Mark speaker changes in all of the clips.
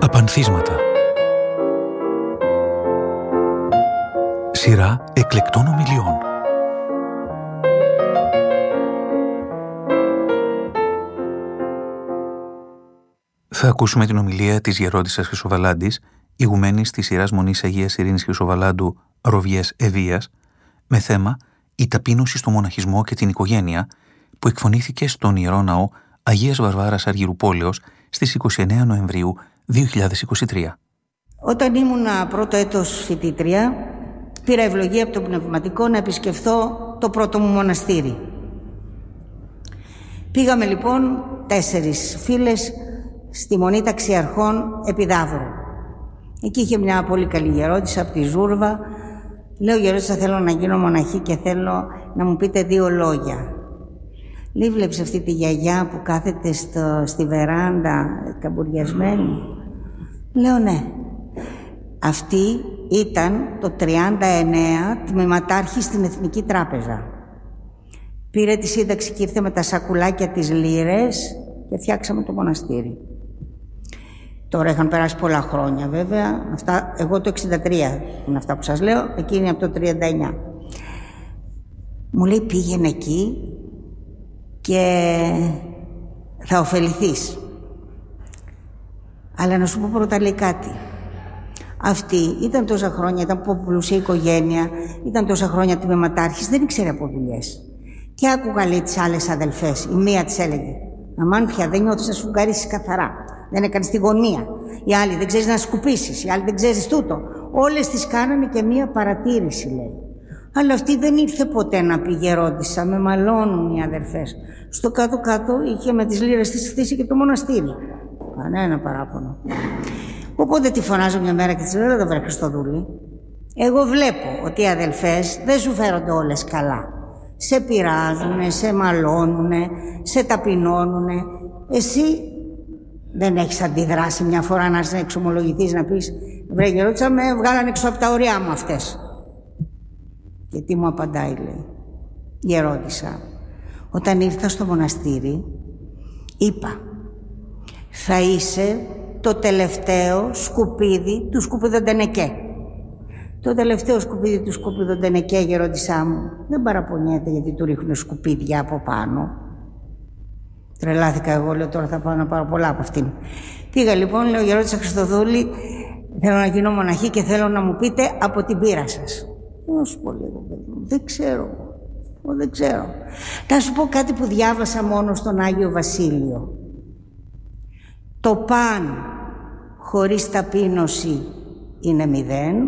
Speaker 1: Απανθίσματα. Σειρά εκλεκτών ομιλιών. Θα ακούσουμε την ομιλία της Γερόντισσας Χρυσοβαλάντης, ηγουμένης της σειράς Μονής Αγίας Ειρήνης Χρυσοβαλάντου Ροβιές Ευβίας, με θέμα «Η ταπείνωση στο μοναχισμό και την οικογένεια», που εκφωνήθηκε στον Ιερό Ναό Αγίας Βαρβάρας Αργυρουπόλεως στις 29 Νοεμβρίου 2023.
Speaker 2: Όταν ήμουνα πρώτο έτος φοιτήτρια, πήρα ευλογία από το Πνευματικό να επισκεφθώ το πρώτο μου μοναστήρι. Πήγαμε λοιπόν 4 φίλες στη Μονή Ταξιαρχών Επιδαύρου. Εκεί είχε μια πολύ καλή γερόντισσα από τη Ζούρβα. Λέω, γερόντισσα, θέλω να γίνω μοναχή και θέλω να μου πείτε 2 λόγια. Λέει, βλέπεις αυτή τη γιαγιά που κάθεται στη βεράντα καμπουριασμένη? Λέω, ναι. Αυτή ήταν το 39 τμήματάρχη στην Εθνική Τράπεζα. Πήρε τη σύνταξη και ήρθε με τα σακουλάκια τις λίρες και φτιάξαμε το μοναστήρι. Τώρα είχαν περάσει πολλά χρόνια βέβαια. Αυτά, εγώ το 63 είναι αυτά που σας λέω, εκείνη από το 39. Μου λέει, πήγαινε εκεί και θα ωφεληθείς. Αλλά να σου πω πρώτα, λέει, κάτι. Αυτή ήταν τόσα χρόνια, ήταν από πλούσια οικογένεια, ήταν τόσα χρόνια τμήματάρχης, δεν ήξερε από δουλειές. Και άκουγα, λέει, τις άλλες αδελφές. Η μία της έλεγε, αμάν πια δεν νιώθεις να σφουγγαρίσεις καθαρά, δεν έκανες τη γωνία. Η άλλη δεν ξέρεις να σκουπίσεις, η άλλη δεν ξέρεις τούτο. Όλες τις κάνανε και μία παρατήρηση, λέει. Αλλά αυτή δεν ήρθε ποτέ να πει γερόντισσα, με μαλώνουν οι αδερφές. Στο κάτω-κάτω είχε με τις λίρες της χτίσει και το μοναστήρι. Κανένα παράπονο. Οπότε τη φωνάζω μια μέρα και της λέω, εδώ βρε Χριστοδούλη, εγώ βλέπω ότι οι αδελφές δεν σου φέρονται όλες καλά. Σε πειράζουνε, σε μαλώνουνε, σε ταπεινώνουνε. Εσύ δεν έχεις αντιδράσει μια φορά να σε εξομολογηθείς, να πεις, βρε γερόντισσα, με βγάλανε έξω από τα ωριά μου αυτές? Και τι μου απαντάει, λέει, γερόντισσα, όταν ήρθα στο μοναστήρι είπα, θα είσαι το τελευταίο σκουπίδι του σκουπιδοντενεκέ. Το τελευταίο σκουπίδι του σκουπιδοντενεκέ, γερόντισσά μου, δεν παραπονιέται γιατί του ρίχνουν σκουπίδια από πάνω. Τρελάθηκα εγώ, λέω, τώρα θα πάω να πάρω πολλά από αυτήν. Πήγα λοιπόν, λέω, γερόντισσα Χριστοδούλη, θέλω να γίνω μοναχή και θέλω να μου πείτε από την πείρα σας. Να σου πω λίγο, παιδί μου, δεν ξέρω. Να σου πω κάτι που διάβασα μόνο στον Άγιο Βασίλειο. Το παν χωρίς ταπείνωση είναι 0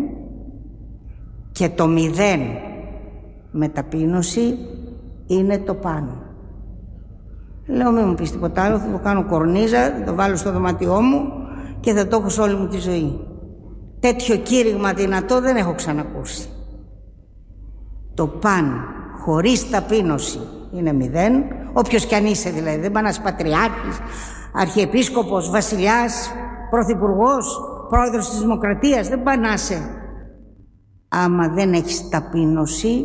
Speaker 2: και το 0 με ταπείνωση είναι το παν. Λέω, μην μου πεις τίποτα άλλο, θα το κάνω κορνίζα, θα το βάλω στο δωμάτιό μου και θα το έχω σε όλη μου τη ζωή. Τέτοιο κήρυγμα δυνατό δεν έχω ξανακούσει. Το παν χωρίς ταπείνωση είναι 0, όποιος κι αν είσαι δηλαδή, δεν πάνε πατριάρχης, αρχιεπίσκοπος, βασιλιάς, πρωθυπουργός, πρόεδρος της Δημοκρατίας, δεν πάνε να είσαι. Άμα δεν έχεις ταπείνωση,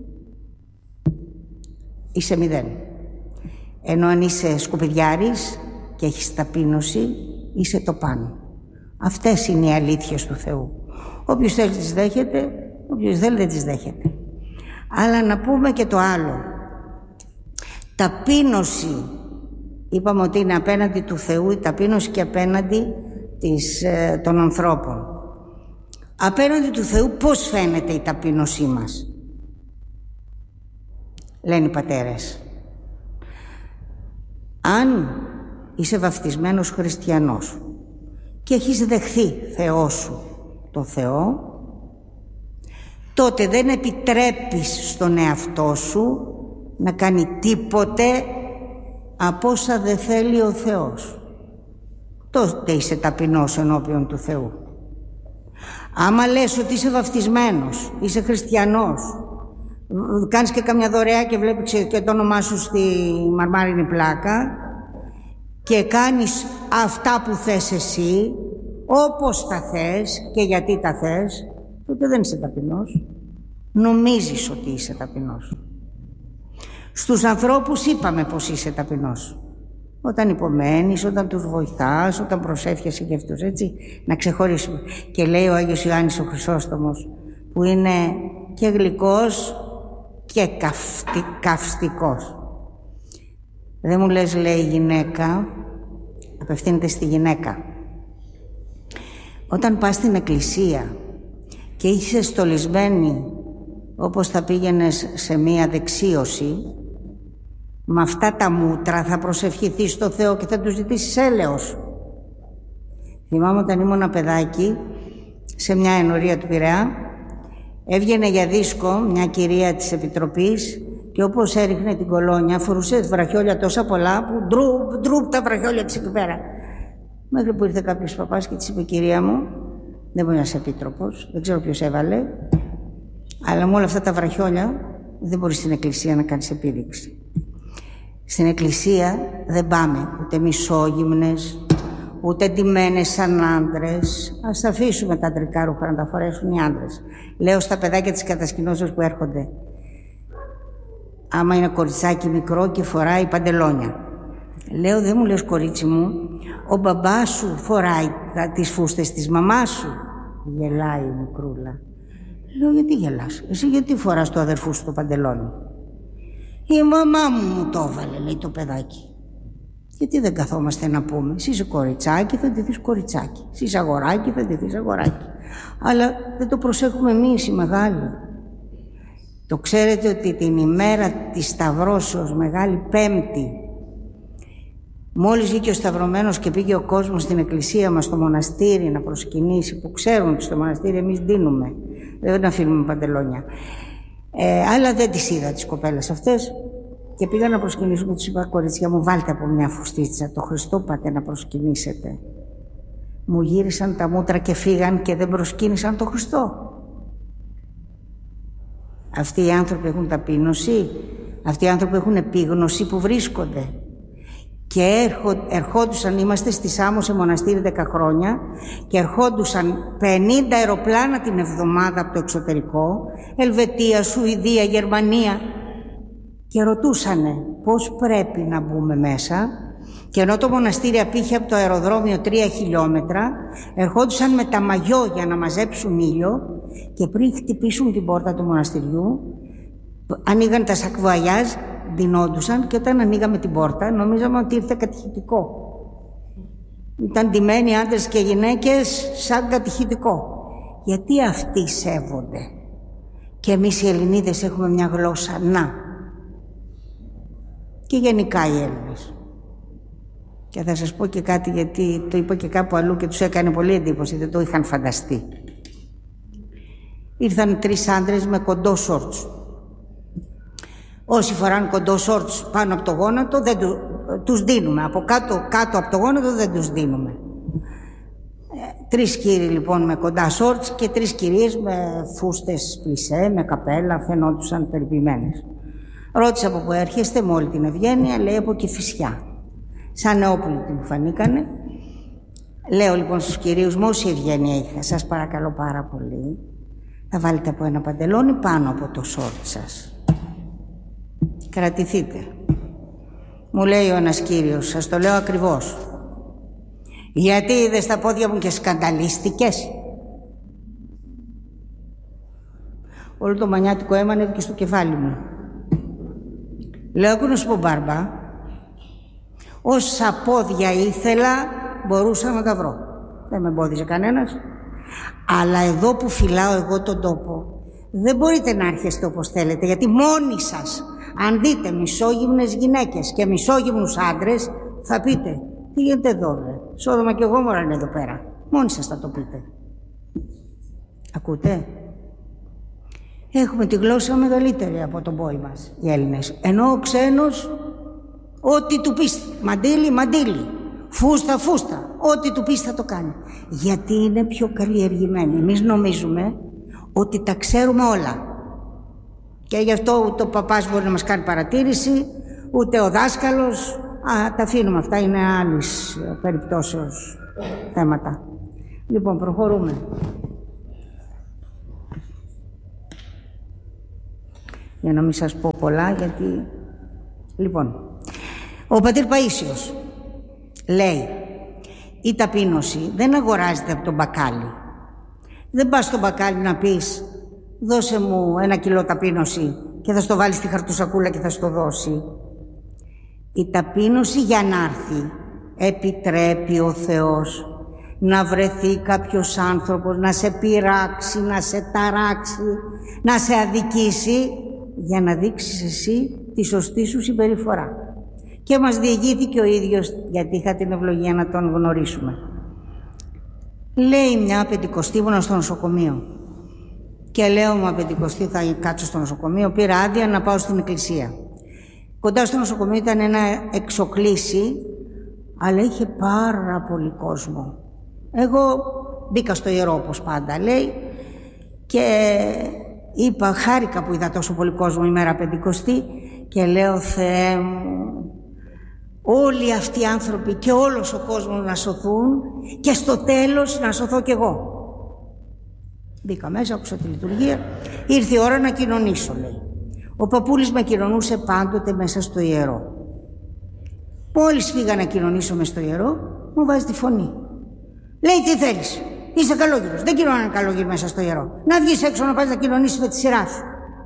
Speaker 2: είσαι 0. Ενώ αν είσαι σκουπιδιάρης και έχεις ταπείνωση, είσαι το παν. Αυτές είναι οι αλήθειες του Θεού. Όποιος θέλει τις δέχεται, όποιος θέλει δεν τις δέχεται. Αλλά να πούμε και το άλλο. Ταπείνωση, είπαμε ότι είναι απέναντι του Θεού, η ταπείνωση και απέναντι των ανθρώπων. Απέναντι του Θεού πώς φαίνεται η ταπείνωσή μας? Λένε οι πατέρες. Αν είσαι βαφτισμένος χριστιανός και έχεις δεχθεί Θεό σου το Θεό, τότε δεν επιτρέπεις στον εαυτό σου να κάνει τίποτε από όσα δεν θέλει ο Θεός. Τότε είσαι ταπεινός ενώπιον του Θεού. Άμα λες ότι είσαι βαφτισμένος, είσαι χριστιανός, κάνεις και καμιά δωρεά και βλέπεις και το όνομά σου στη μαρμάρινη πλάκα και κάνεις αυτά που θες εσύ, όπως τα θες και γιατί τα θες, τότε δεν είσαι ταπεινός. Νομίζεις ότι είσαι ταπεινός. Στους ανθρώπους είπαμε πως είσαι ταπεινός. Όταν υπομένεις, όταν τους βοηθάς, όταν προσεύχεσαι για αυτούς, έτσι, να ξεχωρίσουμε. Και λέει ο Άγιος Ιωάννης ο Χρυσόστομος, που είναι και γλυκός και καυστικός. Δεν μου λες, λέει, γυναίκα, απευθύνεται στη γυναίκα. Όταν πας στην εκκλησία και είσαι στολισμένη όπως θα πήγαινες σε μία δεξίωση, με αυτά τα μούτρα θα προσευχηθείς στο Θεό και θα του ζητήσεις έλεος. Θυμάμαι όταν ήμουν παιδάκι, σε μια ενορία του Πειραιά, έβγαινε για δίσκο μια κυρία της Επιτροπής και όπως έριχνε την κολόνια, φορούσε βραχιόλια τόσα πολλά που ντρουπ τα βραχιόλια της εκεί πέρα. Μέχρι που ήρθε κάποιος παπάς και της είπε, κυρία μου, δεν μπορεί να είσαι επίτροπος, δεν ξέρω ποιος έβαλε, αλλά με όλα αυτά τα βραχιόλια δεν μπορείς στην εκκλησία να κάνεις επίδειξη. Στην εκκλησία δεν πάμε ούτε μισόγυμνες, ούτε ντυμένες σαν άντρες. Ας αφήσουμε τα αντρικά ρούχα να τα φορέσουν οι άντρες. Λέω στα παιδάκια της κατασκηνώσεως που έρχονται, άμα είναι κοριτσάκι μικρό και φοράει παντελόνια, λέω, δεν μου λες, κορίτσι μου, ο μπαμπάς σου φοράει τις φούστες της μαμάς σου. Γελάει η μικρούλα. Λέω, γιατί γελάς, εσύ γιατί φοράς το αδερφού σου το παντελόνι? Η μαμά μου το έβαλε, λέει το παιδάκι. Γιατί δεν καθόμαστε να πούμε, εσύ είσαι κοριτσάκι, θα ντυθείς κοριτσάκι, εσύ είσαι αγοράκι, θα ντυθείς αγοράκι. Αλλά δεν το προσέχουμε εμείς οι μεγάλοι. Το ξέρετε ότι την ημέρα της Σταυρώσεως, Μεγάλη Πέμπτη, μόλις βγήκε ο Σταυρωμένος και πήγε ο κόσμος στην εκκλησία μας, στο μοναστήρι, να προσκυνήσει, που ξέρουν ότι στο μοναστήρι εμείς δίνουμε, δεν αφήνουμε παντελόνια. Αλλά δεν τις είδα τις κοπέλες αυτές και πήγα να προσκυνήσουμε. Τους είπα, κορίτσια μου, βάλτε από μια φουστίτσα, το Χριστό πάτε να προσκυνήσετε. Μου γύρισαν τα μούτρα και φύγαν και δεν προσκύνησαν το Χριστό. Αυτοί οι άνθρωποι έχουν ταπείνωση, αυτοί οι άνθρωποι έχουν επίγνωση που βρίσκονται. Και ερχόντουσαν, είμαστε στη Σάμο σε μοναστήρι 10 χρόνια και ερχόντουσαν 50 αεροπλάνα την εβδομάδα από το εξωτερικό, Ελβετία, Σουηδία, Γερμανία, και ρωτούσανε πώς πρέπει να μπούμε μέσα. Και ενώ το μοναστήρι απήχε από το αεροδρόμιο 3 χιλιόμετρα, ερχόντουσαν με τα μαγιό για να μαζέψουν ήλιο και πριν χτυπήσουν την πόρτα του μοναστηριού, ανοίγαν τα σακβουαγιάζ, ντυνόντουσαν και όταν ανοίγαμε την πόρτα νομίζαμε ότι ήρθε κατηχητικό. Ήταν ντυμένοι άντρες και γυναίκες σαν κατηχητικό. Γιατί αυτοί σέβονται και εμείς οι Ελληνίδες έχουμε μια γλώσσα να. Και γενικά οι Έλληνες. Και θα σας πω και κάτι, γιατί το είπα και κάπου αλλού και τους έκανε πολύ εντύπωση, δεν το είχαν φανταστεί. Ήρθαν 3 άντρες με κοντό σόρτς. Όσοι φοράνε κοντό σόρτς πάνω από το γόνατο δεν τους δίνουμε, από κάτω από το γόνατο δεν τους δίνουμε. 3 κύριοι λοιπόν με κοντά σόρτς και 3 κυρίες με φούστες πλισέ, με καπέλα, φαινόντουσαν περιποιημένες. Ρώτησα από πού έρχεστε, με όλη την ευγένεια, λέει από Κηφισιά. Σαν νεόπλουτοι μου φανήκανε. Λέω λοιπόν στους κυρίους μου, όση ευγένεια είχα, σας παρακαλώ πάρα πολύ, θα βάλετε από ένα παντελόνι πάνω από το σόρτ σας. Κρατηθείτε. Μου λέει ο ένας κύριος, σας το λέω ακριβώς. Γιατί είδες τα πόδια μου και σκανταλίστηκες? Όλο το μανιάτικο αίμα ανέβηκε στο κεφάλι μου. Λέω, άκου να σου πω, μπάρμπα, όσα πόδια ήθελα μπορούσα να τα βρω. Δεν με εμπόδιζε κανένας. Αλλά εδώ που φυλάω εγώ τον τόπο, δεν μπορείτε να έρχεστε όπως θέλετε, γιατί μόνοι σας, αν δείτε μισόγυμνες γυναίκες και μισόγυμνους άντρες, θα πείτε, τι γίνεται εδώ, Σόδομα και Γόμορα είναι εδώ πέρα. Μόνοι σας θα το πείτε. Ακούτε? Έχουμε τη γλώσσα μεγαλύτερη από τον πόη μας οι Έλληνες. Ενώ ο ξένος, ό,τι του πεις, μαντίλι, μαντίλι, φούστα, φούστα, ό,τι του πεις θα το κάνει. Γιατί είναι πιο καλλιεργημένοι. Εμείς νομίζουμε ότι τα ξέρουμε όλα. Και γι' αυτό ούτε ο παπάς μπορεί να μας κάνει παρατήρηση, ούτε ο δάσκαλος. Τα αφήνουμε αυτά, είναι άλλης περιπτώσεως θέματα. Λοιπόν, προχωρούμε. Για να μην σας πω πολλά, γιατί... Λοιπόν, ο πατήρ Παΐσιος Λέει, η ταπείνωση δεν αγοράζεται από τον μπακάλι. Δεν πας στο μπακάλι να πεις δώσε μου 1 κιλό ταπείνωση και θα στο βάλεις στη χαρτοσακούλα και θα στο δώσει. Η ταπείνωση για να έρθει επιτρέπει ο Θεός να βρεθεί κάποιος άνθρωπος να σε πειράξει, να σε ταράξει, να σε αδικήσει για να δείξεις εσύ τη σωστή σου συμπεριφορά. Και μας διηγήθηκε ο ίδιος, γιατί είχα την ευλογία να τον γνωρίσουμε. Λέει μια Πεντηκοστή, ήμουνα στο νοσοκομείο και λέω μα Πεντηκοστή θα κάτσω στο νοσοκομείο, πήρα άδεια να πάω στην εκκλησία. Κοντά στο νοσοκομείο ήταν ένα εξοκλήσι, αλλά είχε πάρα πολύ κόσμο. Εγώ μπήκα στο ιερό όπως πάντα λέει και είπα, χάρηκα που είδα τόσο πολύ κόσμο ημέρα Πεντηκοστή και λέω Θεέ μου, όλοι αυτοί οι άνθρωποι και όλος ο κόσμος να σωθούν και στο τέλος να σωθώ κι εγώ. Μπήκα μέσα, άκουσα τη λειτουργία, ήρθε η ώρα να κοινωνήσω λέει. Ο παππούλης με κοινωνούσε πάντοτε μέσα στο ιερό. Μόλις φύγα να κοινωνήσω μες στο ιερό, μου βάζει τη φωνή. Λέει τι θέλεις, είσαι καλόγυρος, δεν κοινώνανε καλόγυροι μέσα στο ιερό. Να βγεις έξω να πας να κοινωνήσεις με τη σειρά σου.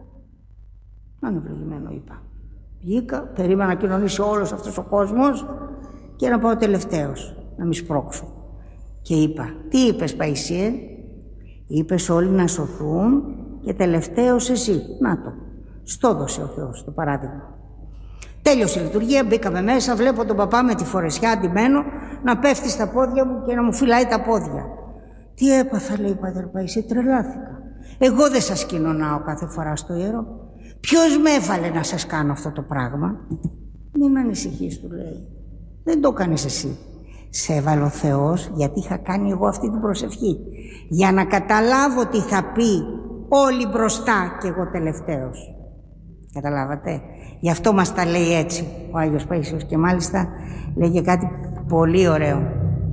Speaker 2: Ανευλογημένο είπα. Βγήκα, περίμενα να κοινωνήσει όλος αυτός ο κόσμος και να πάω τελευταίος, να μη σπρώξω. Και είπα, τι είπες Παϊσίε, είπες όλοι να σωθούν και τελευταίος εσύ. Να το, στο έδωσε ο Θεός το παράδειγμα. Τέλειωσε η λειτουργία, μπήκαμε μέσα, βλέπω τον παπά με τη φορεσιά αντιμένο να πέφτει στα πόδια μου και να μου φυλάει τα πόδια. Τι έπαθα λέει Πατέρ Παϊσίε, τρελάθηκα. Εγώ δεν σας κοινωνάω κάθε φορά στο ιερό. Ποιος με έβαλε να σας κάνω αυτό το πράγμα? Μην ανησυχείς του λέει. Δεν το έκανες εσύ. Σε έβαλε ο Θεός γιατί είχα κάνει εγώ αυτή την προσευχή. Για να καταλάβω τι θα πει όλοι μπροστά και εγώ τελευταίος. Καταλάβατε. Γι' αυτό μας τα λέει έτσι ο Άγιος Παΐσιος και μάλιστα λέγε κάτι πολύ ωραίο.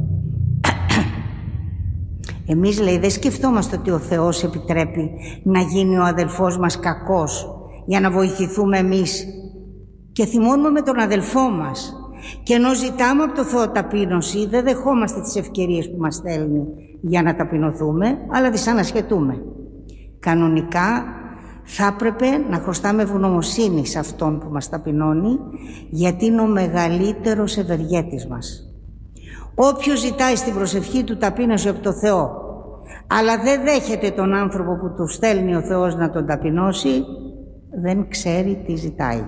Speaker 2: Εμείς λέει δεν σκεφτόμαστε ότι ο Θεός επιτρέπει να γίνει ο αδελφός μας κακός για να βοηθηθούμε εμείς και θυμώνουμε με τον αδελφό μας και ενώ ζητάμε από το Θεό ταπείνωση δεν δεχόμαστε τις ευκαιρίες που μας στέλνει για να ταπεινωθούμε αλλά τις ανασχετούμε. Κανονικά θα έπρεπε να χρωστάμε ευγνωμοσύνη σε αυτόν που μας ταπεινώνει γιατί είναι ο μεγαλύτερος ευεργέτης μας. Όποιος ζητάει στην προσευχή του ταπείνωση από το Θεό αλλά δεν δέχεται τον άνθρωπο που του στέλνει ο Θεός να τον ταπεινώσει δεν ξέρει τι ζητάει.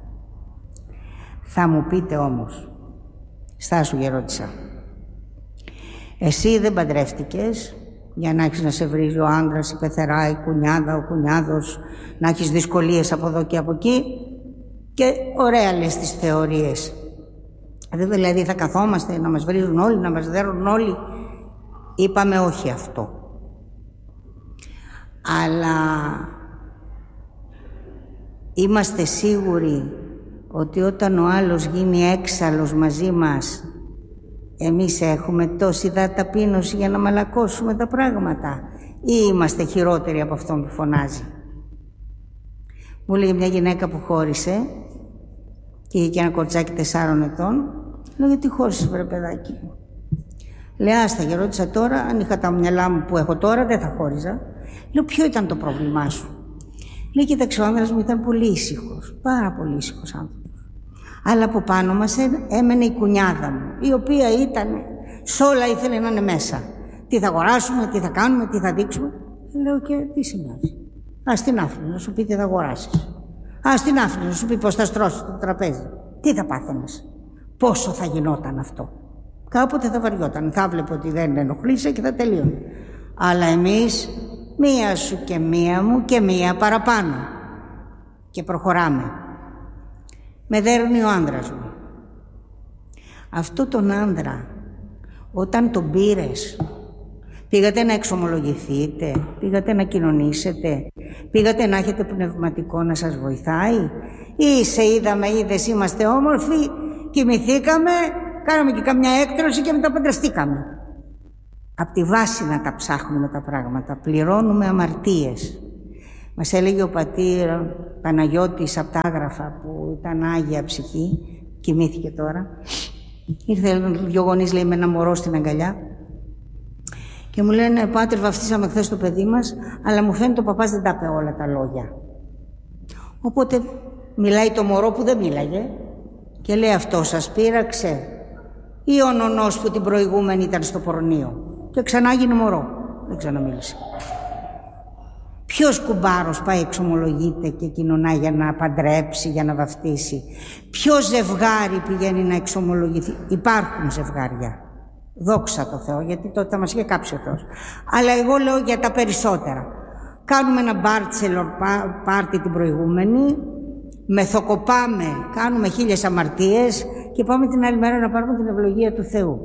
Speaker 2: Θα μου πείτε όμως, στάσου γερόντισσα, εσύ δεν παντρεύτηκες για να έχεις να σε βρίζει ο άντρας, η πεθερά, η κουνιάδα, ο κουνιάδος, να έχεις δυσκολίες από εδώ και από εκεί και ωραία λες τις θεωρίες. Δηλαδή θα καθόμαστε να μας βρίζουν όλοι, να μας δέρουν όλοι. Είπαμε όχι αυτό. Αλλά είμαστε σίγουροι ότι όταν ο άλλος γίνει έξαλλος μαζί μας εμείς έχουμε τόση ταπείνωση για να μαλακώσουμε τα πράγματα ή είμαστε χειρότεροι από αυτόν που φωνάζει? Μου λέει μια γυναίκα που χώρισε και είχε και ένα κορτσάκι 4 ετών. Λέω γιατί χώρισες βρε παιδάκι? Λέει άστα γερόντισσα τώρα, αν είχα τα μυαλά μου που έχω τώρα δεν θα χώριζα. Λέω ποιο ήταν το πρόβλημά σου? Λέει κοίταξε ο άνδρας μου ήταν πολύ ήσυχος, πάρα πολύ ήσυχος άνθρωπος. Αλλά από πάνω μας έμενε η κουνιάδα μου, η οποία ήταν, σ' όλα ήθελε να είναι μέσα. Τι θα αγοράσουμε, τι θα κάνουμε, τι θα δείξουμε. Λέω και τι σημαίνει. Ας την άφηνε να σου πει τι θα αγοράσεις. Ας την άφηνε να σου πει πώς θα στρώσεις το τραπέζι. Τι θα πάθαινες. Πόσο θα γινόταν αυτό. Κάποτε θα βαριόταν. Θα βλέπω ότι δεν ενοχλήσε και θα τελείωνε. Αλλά εμείς μία σου και μία μου και μία παραπάνω. Και προχωράμε. Με δέρνει ο άνδρας μου. Αυτό τον άνδρα, όταν τον πήρες, πήγατε να εξομολογηθείτε, πήγατε να κοινωνήσετε, πήγατε να έχετε πνευματικό να σας βοηθάει ή σε είδαμε, είδες, είμαστε όμορφοι, κοιμηθήκαμε, κάναμε και καμιά έκτρωση και μετά παντρευτήκαμε. Απ' τη βάση να τα ψάχνουμε τα πράγματα, πληρώνουμε αμαρτίες. Μας έλεγε ο πατήρ Παναγιώτης από τα Άγραφα που ήταν Άγια ψυχή, κοιμήθηκε τώρα, Ήρθε 2 γονείς, λέει, με ένα μωρό στην αγκαλιά και μου λένε, πάτερ, βαφτίσαμε χθες το παιδί μας, αλλά μου φαίνεται ο παπάς δεν τα είπε όλα τα λόγια. Οπότε μιλάει το μωρό που δεν μίλαγε και λέει, αυτό σας πείραξε ή ο νονός που την προηγούμενη ήταν στο πορνείο? Και ξανά γίνει μωρό, δεν ξαναμίλησε. Ποιος κουμπάρος πάει εξομολογείται και κοινωνά για να παντρέψει, για να βαφτίσει? Ποιο ζευγάρι πηγαίνει να εξομολογηθεί? Υπάρχουν ζευγάρια, δόξα τω Θεώ, γιατί τότε θα μας είχε κάψει ο Θεός. Αλλά εγώ λέω για τα περισσότερα. Κάνουμε ένα bachelor party την προηγούμενη, μεθοκοπάμε, κάνουμε 1000 αμαρτίες και πάμε την άλλη μέρα να πάρουμε την ευλογία του Θεού.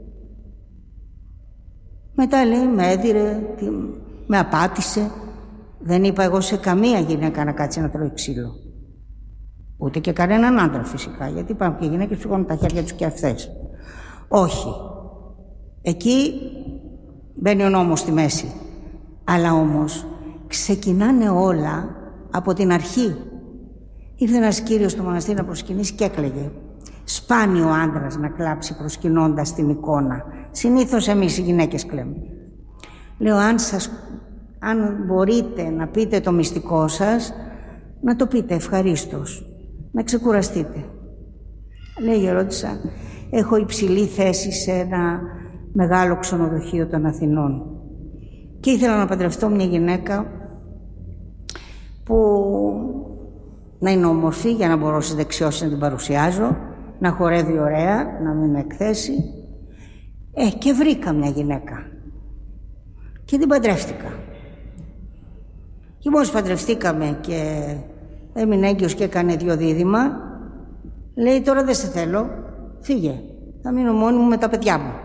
Speaker 2: Μετά λέει, με έδιρε, με απάτησε. Δεν είπα εγώ σε καμία γυναίκα να κάτσει να τρώει ξύλο. Ούτε και κανέναν άντρα φυσικά, γιατί υπάρχουν και γυναίκες που σηκώνουν τα χέρια τους και αυτές. Όχι. Εκεί μπαίνει ο νόμος στη μέση. Αλλά όμως ξεκινάνε όλα από την αρχή. Ήρθε ένας κύριος στο μοναστήρι να προσκυνήσει και έκλαιγε. Σπάνιο άντρας να κλάψει προσκυνώντας την εικόνα. Συνήθως εμείς οι γυναίκες κλαίμε. Λέω, αν μπορείτε να πείτε το μυστικό σας, να το πείτε ευχαρίστως, να ξεκουραστείτε. Λέει, ρώτησα, έχω υψηλή θέση σε ένα μεγάλο ξενοδοχείο των Αθηνών και ήθελα να παντρευτώ μια γυναίκα που να είναι όμορφη για να μπορώ στις δεξιώσεις να την παρουσιάζω, να χορεύει ωραία, να μην με εκθέσει. Και βρήκα μια γυναίκα και την παντρεύτηκα. Και μόλις παντρευτήκαμε και έμεινε έγκυος και έκανε 2 δίδυμα, λέει, τώρα δεν σε θέλω, φύγε, θα μείνω μόνη μου με τα παιδιά μου.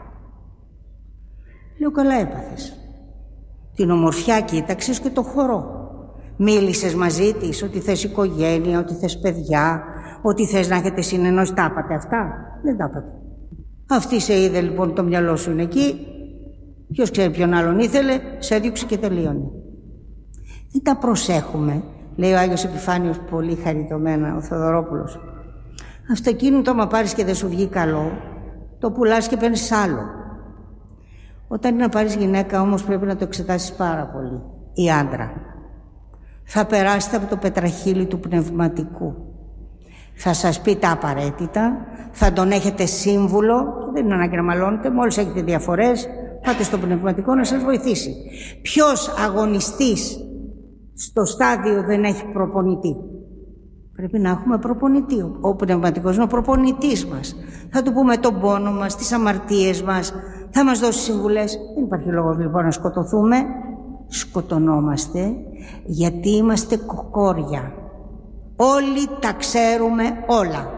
Speaker 2: Λέω, καλά έπαθες. Την ομορφιά κοίταξες και το χορό. Μίλησες μαζί της ότι θες οικογένεια, ότι θες παιδιά, ότι θες να έχετε συνεννόηση. Τα είπατε αυτά? Δεν τα είπατε. Αυτή σε είδε λοιπόν, το μυαλό σου είναι εκεί. Ποιος ξέρει ποιον άλλον ήθελε, σε έδιωξε και τελείωνε. Δεν τα προσέχουμε, λέει ο Άγιος Επιφάνιος, πολύ χαριτωμένα, ο Θεοδωρόπουλος. Αυτοκίνητο, άμα πάρεις και δεν σου βγει καλό, το πουλάς και παίρνεις άλλο. Όταν είναι να πάρεις γυναίκα όμως πρέπει να το εξετάσεις πάρα πολύ, ή άντρα. Θα περάσετε από το πετραχύλι του πνευματικού. Θα σας πει τα απαραίτητα, θα τον έχετε σύμβουλο, και δεν είναι ανάγκη να μαλώνετε, μόλις έχετε διαφορές, πάτε στο πνευματικό να σας βοηθήσει. Ποιος αγωνιστής στο στάδιο δεν έχει προπονητή? Πρέπει να έχουμε προπονητή. Ο πνευματικός είναι ο προπονητής μας. Θα του πούμε τον πόνο μας, τις αμαρτίες μας, θα μας δώσει συμβουλές. Δεν υπάρχει λόγος λοιπόν να σκοτωθούμε. Σκοτωνόμαστε γιατί είμαστε κοκόρια. Όλοι τα ξέρουμε όλα.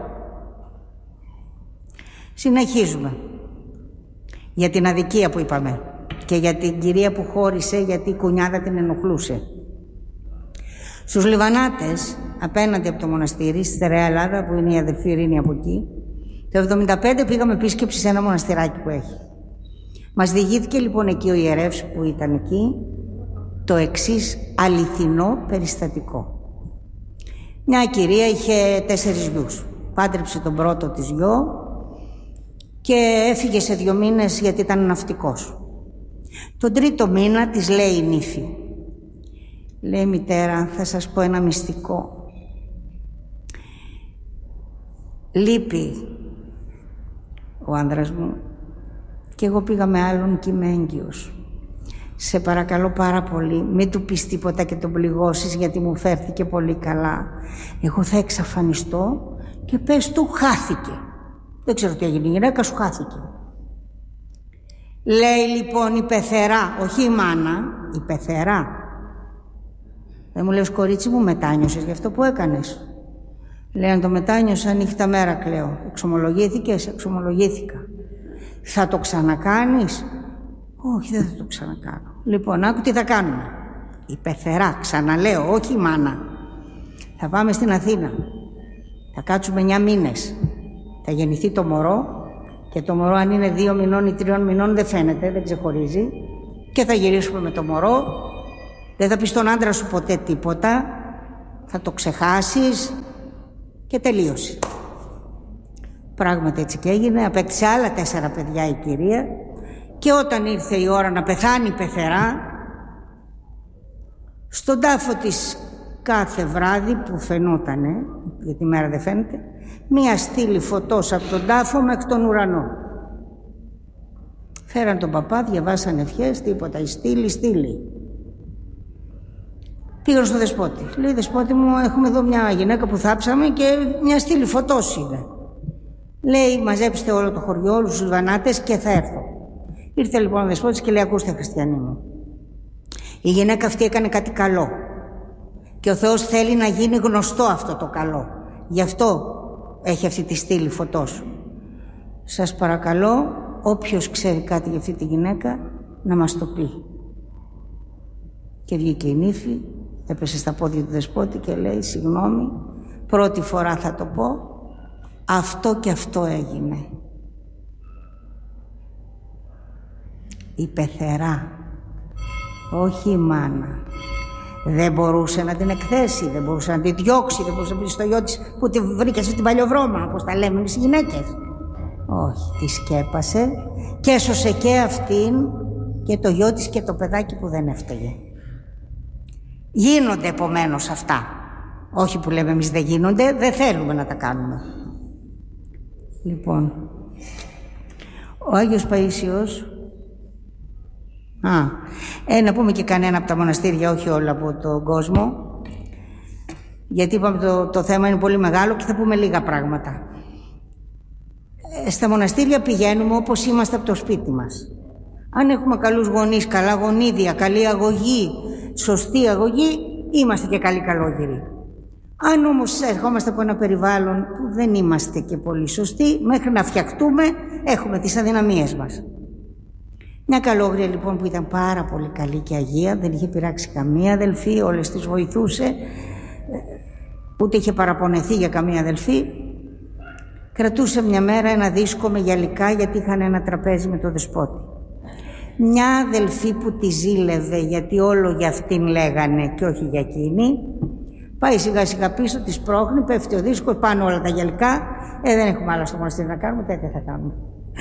Speaker 2: Συνεχίζουμε. Για την αδικία που είπαμε και για την κυρία που χώρισε γιατί η κουνιάδα την ενοχλούσε. Στους Λιβανάτες, απέναντι από το μοναστήρι, στη Στερεά Ελλάδα, που είναι η αδελφή Ειρήνη από εκεί, το 1975 πήγαμε επίσκεψη σε ένα μοναστηράκι που έχει. Μας διηγήθηκε λοιπόν εκεί ο ιερεύς που ήταν εκεί το εξής αληθινό περιστατικό. Μια κυρία είχε 4 γιους. Πάντρεψε τον πρώτο της γιο και έφυγε σε 2 μήνες γιατί ήταν ναυτικός. Τον 3ο μήνα της λέει η νύφη, λέει, μητέρα, θα σας πω ένα μυστικό. Λείπει ο άνδρας μου και εγώ πήγα με άλλον και είμαι έγκυος. Σε παρακαλώ πάρα πολύ, μην του πεις τίποτα και τον πληγώσεις, γιατί μου φέρθηκε πολύ καλά. Εγώ θα εξαφανιστώ και πες του χάθηκε. Δεν ξέρω τι έγινε, η γυναίκα σου χάθηκε. Λέει λοιπόν η πεθερά, όχι η μάνα, η πεθερά. Δεν μου λες, κορίτσι μου, μετάνιωσες γι' αυτό που έκανες? Λέει, αν το μετάνιωσα, νύχτα μέρα κλαίω. Εξομολογήθηκες? Εξομολογήθηκα. Θα το ξανακάνεις? Όχι, δεν θα το ξανακάνω. Λοιπόν, άκου τι θα κάνουμε. Η πεθερά, ξαναλέω, όχι η μάνα. Θα πάμε στην Αθήνα. Θα κάτσουμε 9 μήνες. Θα γεννηθεί το μωρό και το μωρό, αν είναι 2 μηνών ή 3 μηνών, δεν φαίνεται, δεν ξεχωρίζει. Και θα γυρίσουμε με το μωρό. Δεν θα πεις στον άντρα σου ποτέ τίποτα. Θα το ξεχάσεις και τελείωσε. Πράγματι έτσι και έγινε. Απέκτησε άλλα 4 παιδιά η κυρία και όταν ήρθε η ώρα να πεθάνει η πεθερά, στον τάφο της κάθε βράδυ που φαινότανε, γιατί η μέρα δεν φαίνεται, μία στήλη φωτός από τον τάφο μέχρι τον ουρανό. Φέραν τον παπά, διαβάσαν ευχές, τίποτα, η στήλη. Πήγαν στο δεσπότη. Λέει, δεσπότη μου, έχουμε εδώ μια γυναίκα που θάψαμε και μια στήλη φωτός είναι. Λέει, μαζέψτε όλο το χωριό, όλους τους Λιβανάτες και θα έρθω. Ήρθε λοιπόν ο δεσπότης και λέει, ακούστε χριστιανοί μου, η γυναίκα αυτή έκανε κάτι καλό και ο Θεός θέλει να γίνει γνωστό αυτό το καλό. Γι' αυτό έχει αυτή τη στήλη φωτός. Σας παρακαλώ, όποιος ξέρει κάτι για αυτή τη γυναίκα να μας το πει. Και βγήκε η νύφη, έπεσε στα πόδια του δεσπότη και λέει, συγγνώμη, πρώτη φορά θα το πω, αυτό και αυτό έγινε. Η πεθερά, όχι η μάνα, δεν μπορούσε να την εκθέσει, δεν μπορούσε να την διώξει, δεν μπορούσε να πει στο γιο της που τη βρήκε στην παλιοβρώμα, όπως τα λέμε εμείς οι γυναίκες. Όχι, τη σκέπασε και έσωσε και αυτήν και το γιο της και το παιδάκι που δεν έφταιγε. Γίνονται επομένως αυτά. Όχι που λέμε εμείς δεν γίνονται, δεν θέλουμε να τα κάνουμε. Λοιπόν, ο Άγιος Παΐσιος, να πούμε και κανένα από τα μοναστήρια, όχι όλα από τον κόσμο, γιατί είπαμε το θέμα είναι πολύ μεγάλο και θα πούμε λίγα πράγματα. Στα μοναστήρια πηγαίνουμε όπως είμαστε από το σπίτι μας. Αν έχουμε καλούς γονείς, καλά γονίδια, καλή αγωγή, σωστή αγωγή, είμαστε και καλοί καλόγεροι. Αν όμως ερχόμαστε από ένα περιβάλλον που δεν είμαστε και πολύ σωστοί, μέχρι να φτιαχτούμε έχουμε τις αδυναμίες μας. Μια καλόγρια λοιπόν που ήταν πάρα πολύ καλή και αγία, δεν είχε πειράξει καμία αδελφή, όλες τις βοηθούσε, ούτε είχε παραπονεθεί για καμία αδελφή. Κρατούσε μια μέρα ένα δίσκο με γυαλικά, γιατί είχαν ένα τραπέζι με το δεσπότη. Μια αδελφή που τη ζήλευε, γιατί όλο για αυτήν λέγανε και όχι για εκείνη, πάει σιγά σιγά πίσω, τη σπρώχνει, πέφτει ο δίσκος, πάνω όλα τα γυαλικά. Δεν έχουμε άλλα στο μοναστήρι να κάνουμε, τέτοια θα κάνουμε.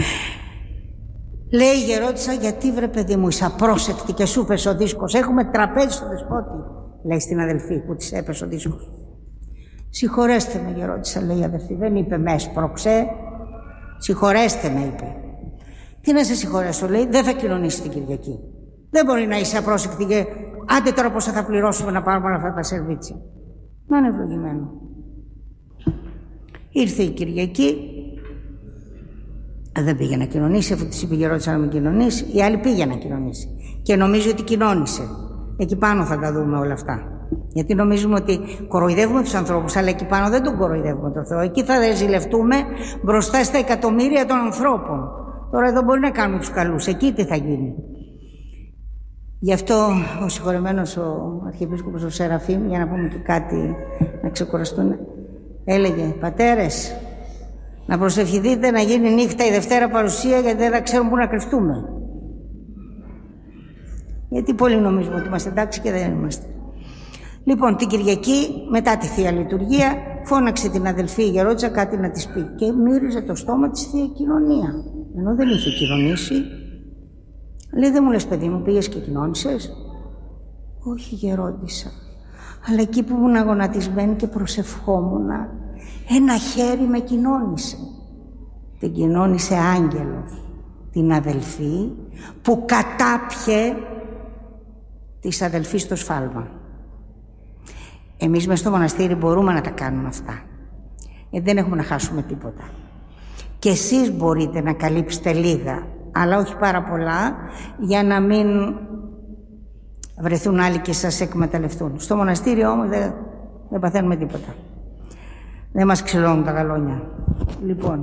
Speaker 2: Λέει η γερόντισσα, γιατί βρε παιδί μου είσαι απρόσεκτη και σου πες ο δίσκος, έχουμε τραπέζι στο δεσπότη, λέει στην αδελφή που της έπεσε ο δίσκος. Συγχωρέστε με γερόντισσα, λέει η αδελφή, δεν είπε με έσπρωξε, συγχωρέστε με, είπε. Τι να σε συγχωρέσω, λέει, δεν θα κοινωνήσει την Κυριακή. Δεν μπορεί να είσαι απρόσεκτη και άντε τώρα πόσα θα πληρώσουμε να πάρουμε όλα αυτά τα σερβίτσια. Να είναι ευλογημένο. Ήρθε η Κυριακή, δεν πήγε να κοινωνήσει, αφού της είπε η γερόντισσα να μην κοινωνήσει, η άλλη πήγε να κοινωνήσει. Και νομίζει ότι κοινώνησε. Εκεί πάνω θα τα δούμε όλα αυτά. Γιατί νομίζουμε ότι κοροϊδεύουμε τους ανθρώπους, αλλά εκεί πάνω δεν τον κοροϊδεύουμε τον Θεό. Εκεί θα ζηλευτούμε μπροστά στα εκατομμύρια των ανθρώπων. Τώρα εδώ μπορεί να κάνουμε τους καλούς, εκεί τι θα γίνει. Γι' αυτό ο συγχωρεμένος ο Αρχιεπίσκοπος ο Σεραφείμ, για να πούμε και κάτι να ξεκουραστούν, έλεγε, πατέρες, να προσευχηθείτε να γίνει νύχτα η Δευτέρα παρουσία, γιατί δεν θα ξέρουμε πού να κρυφτούμε. Γιατί πολλοί νομίζουμε ότι είμαστε εντάξει και δεν είμαστε. Λοιπόν, την Κυριακή, μετά τη Θεία Λειτουργία, φώναξε την αδελφή η γερόντισσα κάτι να της πει και μύριζε το στόμα της Θεία Κοινωνία, ενώ δεν είχε κοινωνήσει. Λέει, δεν μου λες παιδί μου, πήγες και κοινώνησες? Όχι γερόντισσα, αλλά εκεί που ήμουν αγωνατισμένη και προσευχόμουν, ένα χέρι με κοινώνησε. Την κοινώνησε άγγελος, την αδελφή που κατάπιε της αδελφής το σφάλμα. Εμείς μες στο μοναστήρι μπορούμε να τα κάνουμε αυτά, γιατί δεν έχουμε να χάσουμε τίποτα. Και εσείς μπορείτε να καλύψετε λίγα, αλλά όχι πάρα πολλά, για να μην βρεθούν άλλοι και σας εκμεταλλευτούν. Στο μοναστήρι όμως δεν παθαίνουμε τίποτα. Δεν μας ξυλώνουν τα γαλόνια. Λοιπόν,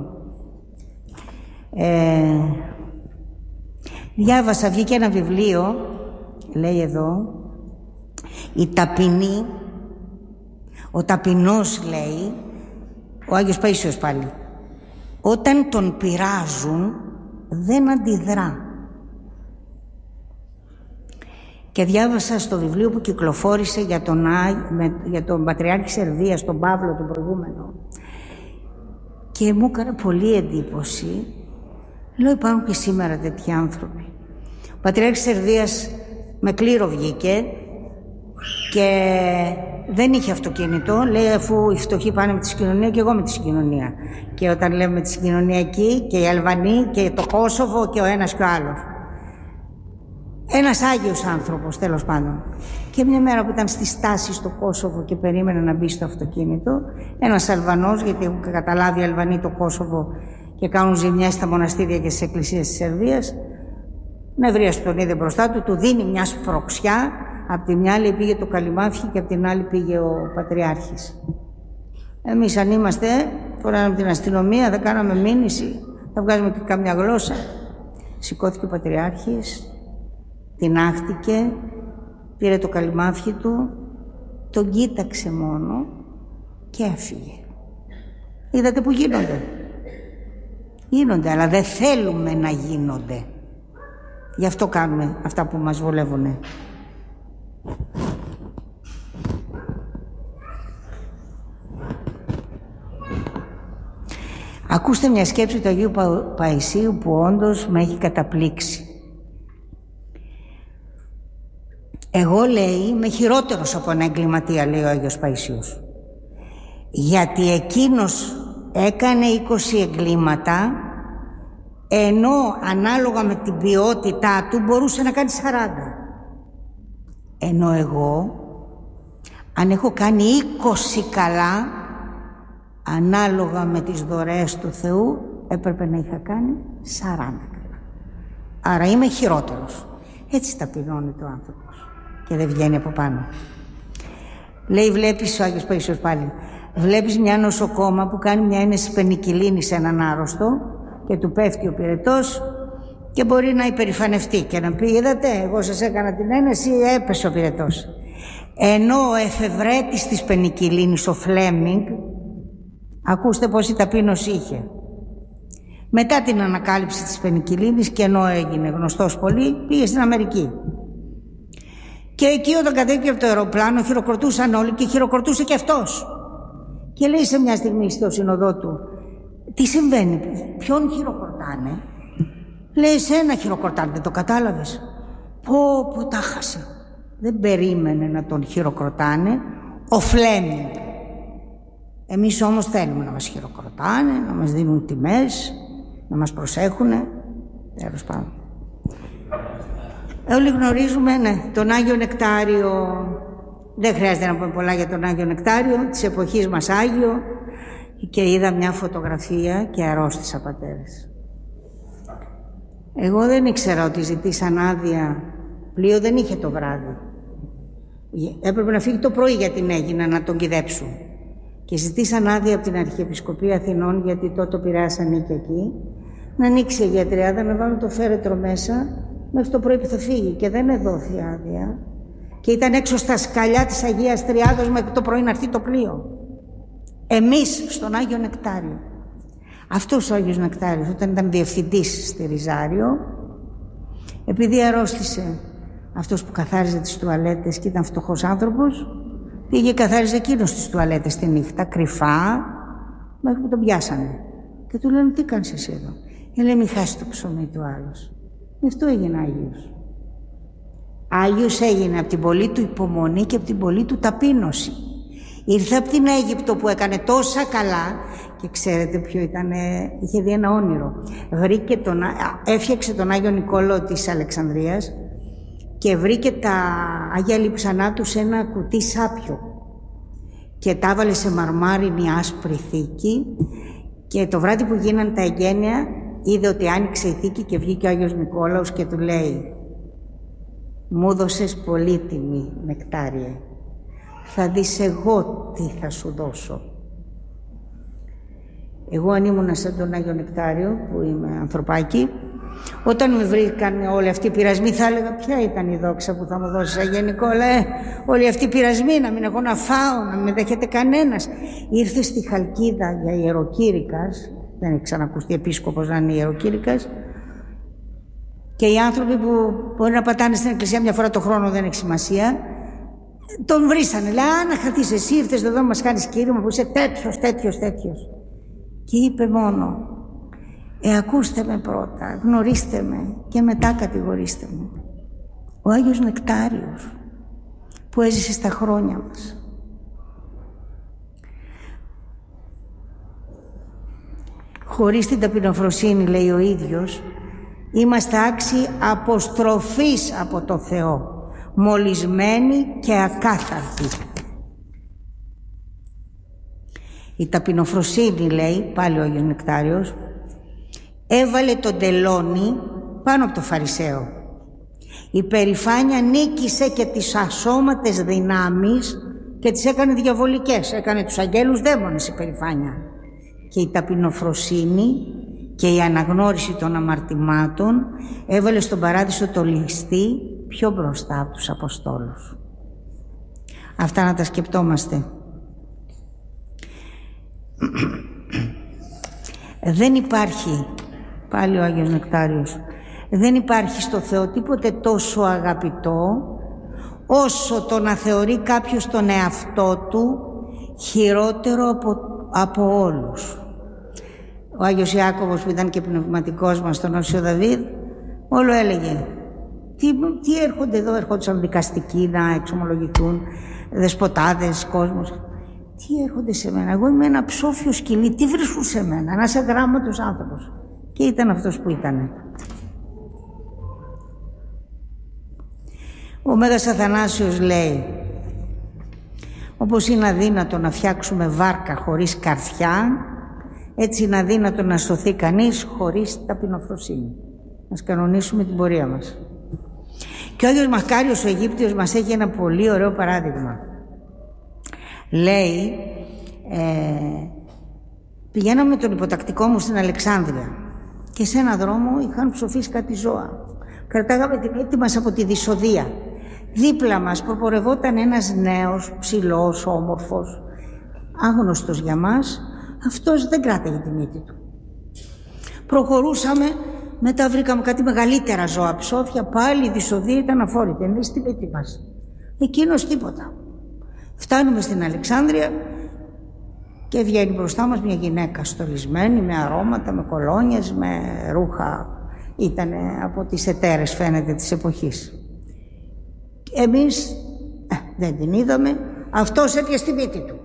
Speaker 2: διάβασα, βγήκε ένα βιβλίο, λέει εδώ, η ταπεινή, ο ταπεινός, λέει, ο Άγιος Παΐσιος πάλι, όταν τον πειράζουν δεν αντιδρά. Και διάβασα στο βιβλίο που κυκλοφόρησε για τον Πατριάρχη Σερβίας, τον Παύλο, τον προηγούμενο, Και μου έκανε πολύ εντύπωση. Λέω, υπάρχουν και σήμερα τέτοιοι άνθρωποι. Ο Πατριάρχης της Σερβίας με κλήρο βγήκε και δεν είχε αυτοκίνητο. Λέει, αφού οι φτωχοί πάνε με τη συγκοινωνία και εγώ με τη συγκοινωνία. Και όταν λέμε με τη συγκοινωνία εκεί και οι Αλβανοί και το Κόσοβο και ο ένας και ο άλλος. Ένας Άγιος άνθρωπος, τέλος πάντων. Και μια μέρα που ήταν στη στάση στο Κόσοβο και περίμενε να μπει στο αυτοκίνητο, ένας Αλβανός, γιατί έχουν καταλάβει οι Αλβανοί το Κόσοβο και κάνουν ζημιές στα μοναστήρια και στις εκκλησίες της Σερβίας, νευρίασε τον είδε μπροστά του, του δίνει μια σπροξιά, απ' τη μια άλλη πήγε το καλυμάφι και απ' την άλλη πήγε ο Πατριάρχης. Εμείς αν είμαστε, φοράμε την αστυνομία, δεν κάναμε μήνυση, θα βγάζουμε και κάμια γλώσσα. Σηκώθηκε ο Πατριάρχης, τινάχτηκε, πήρε το καλυμάφι του, τον κοίταξε μόνο και έφυγε. Είδατε που γίνονται. Γίνονται, αλλά δεν θέλουμε να γίνονται. Γι' αυτό κάνουμε αυτά που μας βολεύουνε. Ακούστε μια σκέψη του Αγίου Παϊσίου που όντως με έχει καταπλήξει. Εγώ, λέει, είμαι χειρότερος από ένα εγκληματία, λέει ο Άγιος Παϊσίος. Γιατί εκείνος έκανε 20 εγκλήματα, ενώ ανάλογα με την ποιότητά του μπορούσε να κάνει 40. Ενώ εγώ, αν έχω κάνει 20 καλά, ανάλογα με τις δωρεές του Θεού, έπρεπε να είχα κάνει 40 καλά. Άρα είμαι χειρότερος. Έτσι ταπεινώνει το άνθρωπος και δεν βγαίνει από πάνω. Λέει, βλέπεις, ο Άγιος Παϊσίος πάλι, βλέπεις μια νοσοκόμα που κάνει μια ένεση πενικυλίνη σε έναν άρρωστο και του πέφτει ο πυρετός και μπορεί να υπερηφανευτεί και να πει, είδατε, εγώ σας έκανα την ένεση, έπεσε ο πυρετός. Ενώ ο εφευρέτης της πενικυλίνης, ο Φλέμινγκ, ακούστε πόση ταπείνωση είχε. Μετά την ανακάλυψη της πενικυλίνης και ενώ έγινε γνωστός πολύ, πήγε στην Αμερική. Και εκεί όταν κατέβηκε από το αεροπλάνο χειροκροτούσαν όλοι και χειροκροτούσε και αυτός. Και λέει σε μια στιγμή στο σύνοδό του, τι συμβαίνει, ποιον χειροκροτάνε? Λέει, εσένα χειροκροτάνε, δεν το κατάλαβες? Πω τα χάσε. Δεν περίμενε να τον χειροκροτάνε ο Φλέμινγκ. Εμείς όμως θέλουμε να μας χειροκροτάνε, να μας δίνουν τιμές, να μας προσέχουνε. Τέλος πάντων. Όλοι γνωρίζουμε, ναι, τον Άγιο Νεκτάριο. Δεν χρειάζεται να πούμε πολλά για τον Άγιο Νεκτάριο, της εποχής μας Άγιο. Και είδα μια φωτογραφία και αρρώστησα, πατέρες. Εγώ δεν ήξερα ότι ζητήσαν άδεια. Πλοίο δεν είχε το βράδυ. Έπρεπε να φύγει το πρωί για την Αίγινα να τον κυδέψουν. Και ζητήσαν άδεια από την Αρχιεπισκοπή Αθηνών, γιατί τότε ο Πειραιάς ανήκει εκεί, να ανοίξει η Αγία να βάλουν το φέρετρο μέσα, μέχρι το πρωί που θα φύγει. Και δεν εδόθη άδεια. Και ήταν έξω στα σκαλιά της Αγίας Τριάδος μέχρι το πρωί να έρθει το πλοίο. Εμείς στον Άγιο Νεκτάριο. Αυτός ο Άγιος Νεκτάριος, όταν ήταν διευθυντής στη Ριζάριο, επειδή αρρώστησε αυτός που καθάριζε τις τουαλέτες και ήταν φτωχός άνθρωπος, πήγε καθάριζε εκείνος τις τουαλέτες τη νύχτα, κρυφά, μέχρι που τον πιάσανε. Και του λένε, τι κάνεις εσύ εδώ? Λέει, μην χάσει το ψωμί του άλλος. Γι' αυτό έγινε Άγιος. Άγιος έγινε από την πολλή του υπομονή και από την πολλή του ταπείνωση. Ήρθε από την Αίγυπτο που έκανε τόσα καλά και ξέρετε ποιο ήταν, είχε δει ένα όνειρο. Έφτιαξε τον Άγιο Νικόλαο της Αλεξανδρίας και βρήκε τα Άγια Λειψανά του σε ένα κουτί σάπιο και τα έβαλε σε μαρμάρινη άσπρη θήκη και το βράδυ που γίνανε τα εγγένεια είδε ότι άνοιξε η θήκη και βγήκε ο Άγιος Νικόλαος και του λέει, μου δώσες πολύτιμη νεκτάριε, θα δεις εγώ τι θα σου δώσω. Εγώ αν ήμουνα σαν τον Άγιο Νεκτάριο, που είμαι ανθρωπάκι, όταν με βρήκαν όλοι αυτοί οι πειρασμοί, θα έλεγα ποια ήταν η δόξα που θα μου δώσεις, Αγία Νικόλα, όλοι αυτοί οι πειρασμοί, να μην έχω να φάω, να μην δέχεται κανένας. Ήρθε στη Χαλκίδα για ιεροκήρυκας, δεν έχει ξανακουστεί επίσκοπος να είναι ιεροκήρυκας, και οι άνθρωποι που μπορεί να πατάνε στην εκκλησία μια φορά το χρόνο, δεν έχει σημασία, τον βρίσανε. Λέει, να χαθείς εσύ, ήρθες εδώ να μας κάνεις κήρυγμα που είσαι τέτοιος. και είπε μόνο ακούστε με πρώτα, γνωρίστε με και μετά κατηγορήστε με. Ο Άγιος Νεκτάριος που έζησε στα χρόνια μας. Χωρίς την ταπεινοφροσύνη, λέει ο ίδιος, είμαστε άξιοι αποστροφής από το Θεό, μολυσμένοι και ακάθαρτοι. Η ταπεινοφροσύνη, λέει, πάλι ο Άγιος Νεκτάριος, έβαλε τον τελώνι πάνω από το Φαρισαίο. Η περηφάνεια νίκησε και τις ασώματες δυνάμεις και τις έκανε διαβολικές. Έκανε τους αγγέλους δαίμονες η περηφάνεια. Και η ταπεινοφροσύνη και η αναγνώριση των αμαρτημάτων έβαλε στον παράδεισο το ληστή πιο μπροστά από τους Αποστόλους. Αυτά να τα σκεπτόμαστε. Δεν υπάρχει, πάλι ο Άγιος Νεκτάριος, δεν υπάρχει στο Θεό τίποτε τόσο αγαπητό όσο το να θεωρεί κάποιος τον εαυτό του χειρότερο από όλους. Ο Άγιος Ιάκωβος, που ήταν και πνευματικός μας στον Όσιο Δαβίδ, όλο έλεγε τι έρχονται εδώ, ερχόντουσαν δικαστικοί να εξομολογηθούν, δεσποτάδες, κόσμος. Τι έρχονται σε μένα, εγώ είμαι ένα ψόφιο σκυλί, τι βρίσκουν σε μένα, ένας αγράμματος άνθρωπος. Και ήταν αυτός που ήτανε. Ο Μέγας Αθανάσιος λέει, όπως είναι αδύνατο να φτιάξουμε βάρκα χωρίς καρφιά, έτσι είναι αδύνατο να σωθεί κανείς χωρίς ταπεινοφροσύνη. Να κανονίσουμε την πορεία μας. Και ο Άγιος Μακάριος ο Αιγύπτιος μας έχει ένα πολύ ωραίο παράδειγμα. Λέει, πηγαίναμε με τον υποτακτικό μου στην Αλεξάνδρεια και σε ένα δρόμο είχαν ψοφήσει κάτι ζώα. Κρατάγαμε την μύτη μας από τη Δυσοδεία. Δίπλα μας προπορευόταν ένας νέος, ψηλός, όμορφος, άγνωστος για μας. Αυτός δεν κράταγε τη μύτη του. Προχωρούσαμε, μετά βρήκαμε κάτι μεγαλύτερα ζώα, ψόφια, πάλι η Δυσοδεία ήταν αφόρητη, εμείς στη μύτη μας. Εκείνος τίποτα. Φτάνουμε στην Αλεξάνδρεια και βγαίνει μπροστά μας μια γυναίκα στολισμένη, με αρώματα, με κολόνιες, με ρούχα. Ήτανε από τις εταίρες, φαίνεται, της εποχής. Εμείς δεν την είδαμε, αυτός έπιασε στη μύτη του.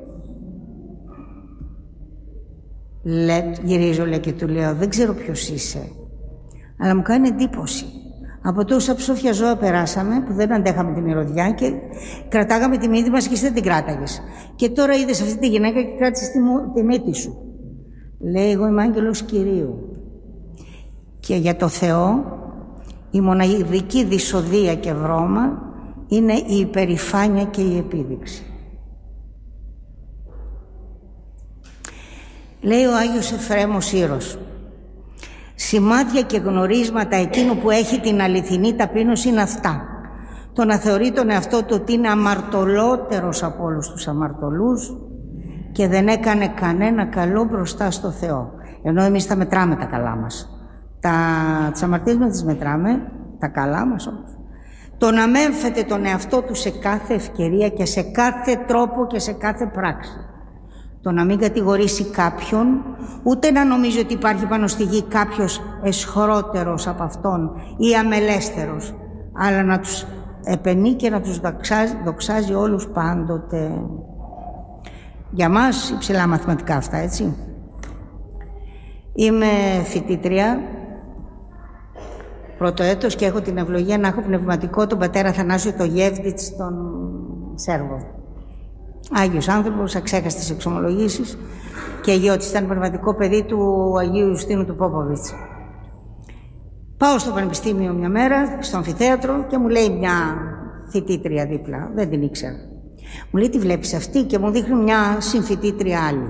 Speaker 2: Γυρίζω, λέει, και του λέω, δεν ξέρω ποιος είσαι, αλλά μου κάνει εντύπωση. Από τόσα ψόφια ζώα περάσαμε που δεν αντέχαμε τη μυρωδιά και κρατάγαμε τη μύτη μας και εσύ δεν την κράταγες. Και τώρα είδες αυτή τη γυναίκα και κράτησες τη μύτη σου. Λέει, εγώ είμαι άγγελος Κυρίου. Και για το Θεό η μοναδική δυσοδεία και βρώμα είναι η υπερηφάνεια και η επίδειξη. Λέει ο Άγιος Εφραίμος Ήρος, σημάδια και γνωρίσματα εκείνου που έχει την αληθινή ταπείνωση είναι αυτά. Το να θεωρεί τον εαυτό του ότι είναι αμαρτωλότερος από όλους τους αμαρτωλούς και δεν έκανε κανένα καλό μπροστά στο Θεό. Ενώ εμείς τα μετράμε τα καλά μας. Τις αμαρτίες μας τις μετράμε, τα καλά μας όμως. Το να μέμφεται τον εαυτό του σε κάθε ευκαιρία και σε κάθε τρόπο και σε κάθε πράξη. Το να μην κατηγορήσει κάποιον, ούτε να νομίζει ότι υπάρχει πάνω στη γη κάποιος εσχρότερος από αυτόν ή αμελέστερος, αλλά να τους επενεί και να τους δοξάζει όλους πάντοτε. Για μας υψηλά μαθηματικά αυτά, έτσι. Είμαι φοιτήτρια, πρώτο έτος, και έχω την ευλογία να έχω πνευματικό τον πατέρα Αθανάσιο το Γεύδιτς στον Σέρβο. Άγιος άνθρωπος, αξέχαστες εξομολογήσεις και γιος, ήταν πνευματικό παιδί του Αγίου Ιουστίνου του Πόποβιτς. Πάω στο πανεπιστήμιο μια μέρα, στο αμφιθέατρο, και μου λέει μια φοιτήτρια δίπλα, δεν την ήξερα. Μου λέει, τη βλέπεις αυτή? Και μου δείχνει μια συμφοιτήτρια άλλη.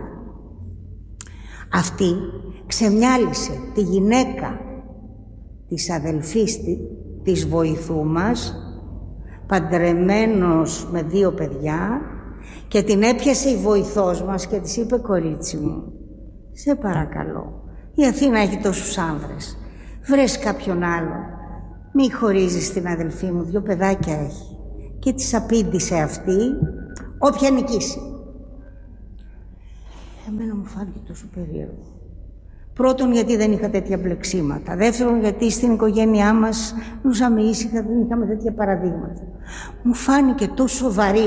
Speaker 2: Αυτή ξεμιάλισε τη γυναίκα της αδελφής της βοηθού μας, παντρεμένος με 2 παιδιά, και την έπιασε η βοηθός μας και της είπε, κορίτσι μου, σε παρακαλώ, η Αθήνα έχει τόσους άνδρες, βρες κάποιον άλλο, μη χωρίζεις την αδελφή μου, 2 παιδάκια έχει. Και της απήντησε αυτή, όποια νικήσει. Εμένα μου φάνηκε τόσο περίεργο. Πρώτον, γιατί δεν είχα τέτοια μπλεξίματα. Δεύτερον, γιατί στην οικογένειά μας ζούσαμε ήσυχα, δεν είχαμε τέτοια παραδείγματα. Μου φάνηκε τόσο βαρύ